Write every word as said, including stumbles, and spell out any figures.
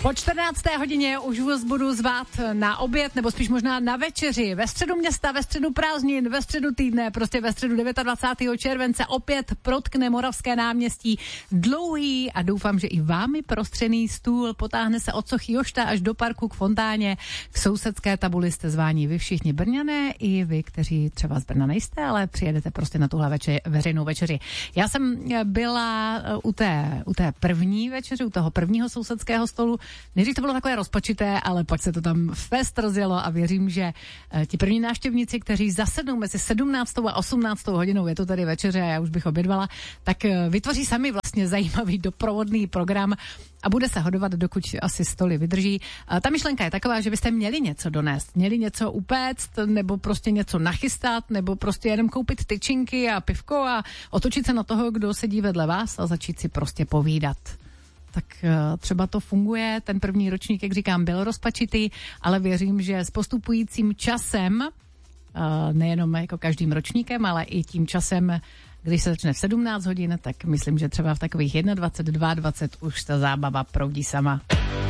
Po čtrnácté hodině už vás budu zvát na oběd, nebo spíš možná na večeři. Ve středu města, ve středu prázdnin, ve středu týdne, prostě ve středu dvacátého devátého července opět protkne Moravské náměstí dlouhý a doufám, že i vámi prostřený stůl. Potáhne se od sochy Jošta až do parku k fontáně. K sousedské tabuli jste zváni vy všichni Brňané, i vy, kteří třeba z Brna nejste, ale přijedete prostě na tuhle večer, veřejnou večeři. Já jsem byla u té, u té první večeři, u toho prvního sousedského stolu. Nejdřív to bylo takové rozpačité, ale pak se to tam fest rozjelo a věřím, že ti první návštěvníci, kteří zasednou mezi sedmnáctou a osmnáctou hodinou, je to tady večeře a já už bych obědvala, tak vytvoří sami vlastně zajímavý doprovodný program a bude se hodovat, dokud asi stoly vydrží. Ta myšlenka je taková, že byste měli něco donést, měli něco upéct, nebo prostě něco nachystat, nebo prostě jenom koupit tyčinky a pivko a otočit se na toho, kdo sedí vedle vás a začít si prostě povídat. Tak třeba to funguje. Ten první ročník, jak říkám, byl rozpačitý, ale věřím, že s postupujícím časem, nejenom jako každým ročníkem, ale i tím časem, když se začne v sedmnáct hodin, tak myslím, že třeba v takových dvacet jedna, dvacet dva, dvacet už ta zábava proudí sama.